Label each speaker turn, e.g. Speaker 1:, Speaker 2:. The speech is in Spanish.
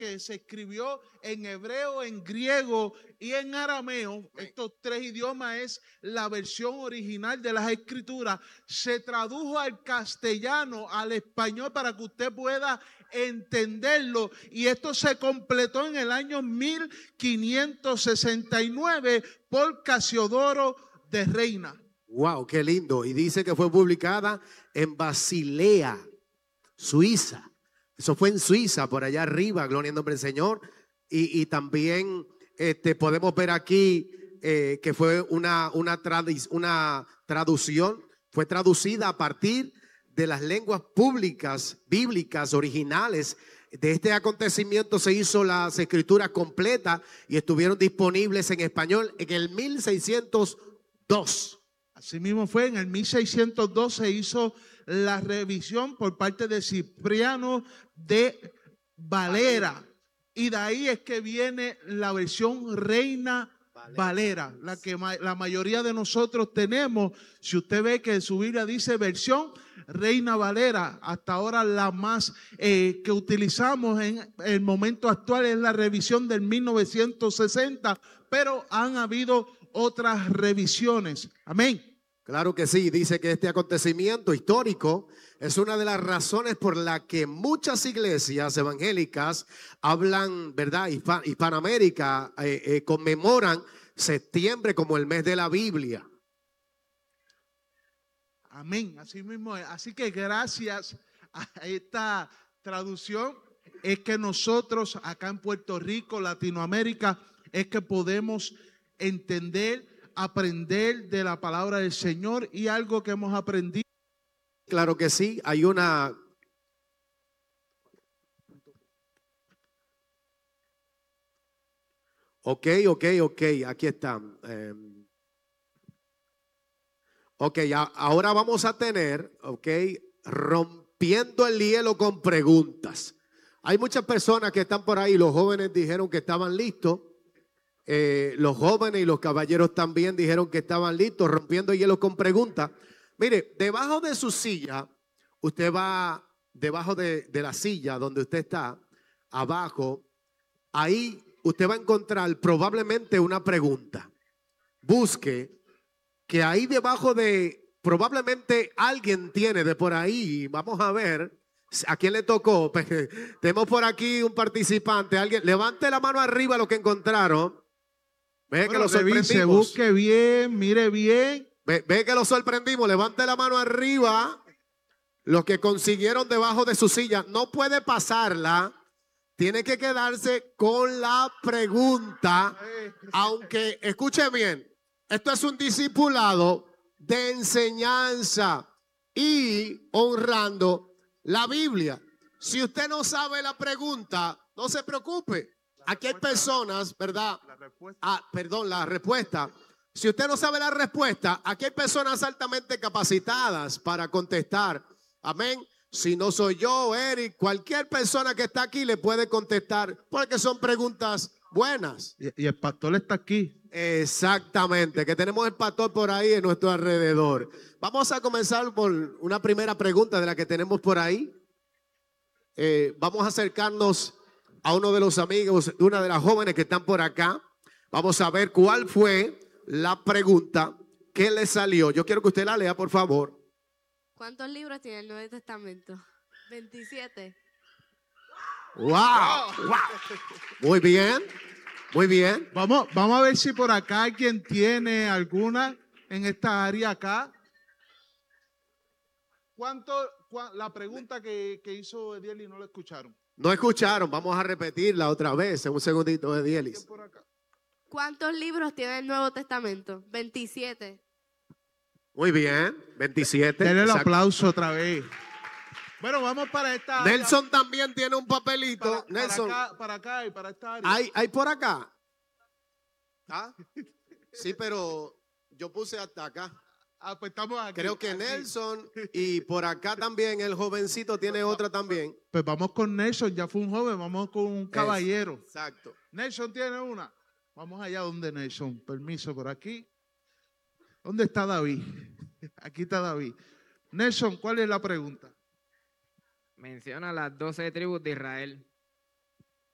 Speaker 1: que se escribió en hebreo, en griego y en arameo. Estos tres idiomas es la versión original de las escrituras. Se tradujo al castellano, al español, para que usted pueda entenderlo. Y esto se completó en el año 1569 por Casiodoro de Reina.
Speaker 2: Wow, qué lindo. Y dice que fue publicada en Basilea, Suiza. Eso fue en Suiza, por allá arriba, gloria al nombre del Señor. Y también podemos ver aquí que fue una traducción, fue traducida a partir de las lenguas públicas, bíblicas, originales. De este acontecimiento se hizo las escrituras completas y estuvieron disponibles en español en el 1602.
Speaker 1: Así mismo fue, en el 1602 se hizo la revisión por parte de Cipriano de Valera. Y de ahí es que viene la versión Reina Valera, la que la mayoría de nosotros tenemos. Si usted ve que su Biblia dice versión Reina Valera, hasta ahora la más que utilizamos en el momento actual es la revisión del 1960, pero han habido otras revisiones. Amén.
Speaker 2: Claro que sí, dice que este acontecimiento histórico es una de las razones por la que muchas iglesias evangélicas hablan, ¿verdad? Hispanoamérica conmemoran septiembre como el mes de la Biblia.
Speaker 1: Amén, así mismo es. Así que gracias a esta traducción es que nosotros acá en Puerto Rico, Latinoamérica, es que podemos entender, aprender de la palabra del Señor. Y algo que hemos aprendido.
Speaker 2: Claro que sí, hay una... Ok, aquí están. Ahora vamos a tener, rompiendo el hielo con preguntas. Hay muchas personas que están por ahí, los jóvenes dijeron que estaban listos. Los jóvenes y los caballeros también dijeron que estaban listos, rompiendo hielo con preguntas. Mire, debajo de su silla, usted va debajo de la silla donde usted está, abajo, ahí usted va a encontrar probablemente una pregunta. Busque que ahí debajo probablemente alguien tiene de por ahí. Vamos a ver a quién le tocó. Tenemos por aquí un participante. Alguien, levante la mano arriba lo que encontraron. Ve que lo sorprendimos.
Speaker 1: Busque bien, mire bien.
Speaker 2: Ve que lo sorprendimos. Levante la mano arriba. Los que consiguieron debajo de su silla. No puede pasarla. Tiene que quedarse con la pregunta. Aunque, escuche bien, esto es un discipulado de enseñanza y honrando la Biblia. Si usted no sabe la pregunta, no se preocupe. Aquí hay personas, ¿verdad? La respuesta. Si usted no sabe la respuesta, aquí hay personas altamente capacitadas para contestar. Amén. Si no soy yo, Eric, cualquier persona que está aquí le puede contestar porque son preguntas buenas.
Speaker 1: Y el pastor está aquí.
Speaker 2: Exactamente, que tenemos el pastor por ahí en nuestro alrededor. Vamos a comenzar por una primera pregunta de la que tenemos por ahí. Vamos a acercarnos a uno de los amigos, de una de las jóvenes que están por acá. Vamos a ver cuál fue la pregunta que le salió. Yo quiero que usted la lea, por favor.
Speaker 3: ¿Cuántos libros tiene el Nuevo Testamento? 27.
Speaker 2: ¡Wow! Muy bien, muy bien.
Speaker 1: Vamos a ver si por acá alguien tiene alguna en esta área acá. La pregunta que hizo Edielis no la escucharon.
Speaker 2: No escucharon, vamos a repetirla otra vez. Un segundito, Edielis.
Speaker 3: ¿Cuántos libros tiene el Nuevo Testamento? 27.
Speaker 2: Muy bien, 27.
Speaker 1: Denle el aplauso otra vez. Bueno, vamos para esta área.
Speaker 2: Nelson también tiene un papelito. Nelson.
Speaker 1: Para acá y para esta área.
Speaker 2: ¿Hay por acá? ¿Ah? Sí, pero yo puse hasta acá.
Speaker 1: Pues estamos aquí.
Speaker 2: Creo que Nelson y por acá también el jovencito tiene otra también.
Speaker 1: Pues vamos con Nelson, ya fue un joven, vamos con un caballero.
Speaker 2: Exacto.
Speaker 1: Nelson tiene una. Vamos allá donde Nelson. Permiso por aquí. ¿Dónde está David? Aquí está David. Nelson, ¿cuál es la pregunta?
Speaker 4: Menciona las 12 tribus de Israel.